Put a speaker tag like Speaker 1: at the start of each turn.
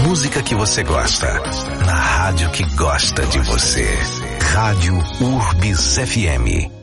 Speaker 1: música que você gosta, na rádio que gosta de você. Rádio Urbis FM.